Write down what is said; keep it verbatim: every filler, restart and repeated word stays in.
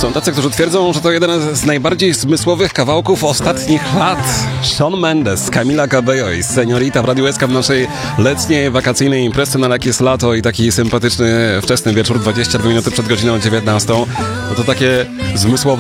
Są tacy, którzy twierdzą, że to jeden z najbardziej zmysłowych kawałków ostatnich lat. Shawn Mendes, Camila Cabello i Señorita w Radiu S K w naszej letniej, wakacyjnej imprezy, na jak jest lato i taki sympatyczny, wczesny wieczór, dwadzieścia dwie minuty przed godziną dziewiętnastą. No to takie zmysłowe